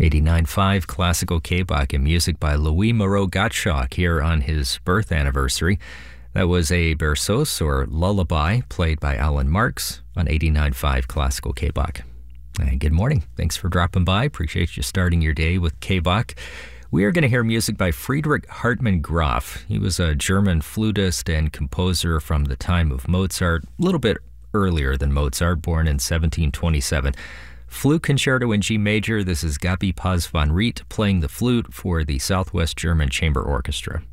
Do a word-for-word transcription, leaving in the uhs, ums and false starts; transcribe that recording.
eighty-nine point five Classical K-Bach and music by Louis Moreau Gottschalk here on his birth anniversary. That was a berceuse or lullaby played by Alan Marks on eighty-nine point five Classical K-Bach. And good morning. Thanks for dropping by. Appreciate you starting your day with K-Bach. We are going to hear music by Friedrich Hartmann Graf. He was a German flutist and composer from the time of Mozart, a little bit earlier than Mozart, born in seventeen twenty-seven. Flute Concerto in G major. This is Gabi Paz van Riet playing the flute for the Southwest German Chamber Orchestra.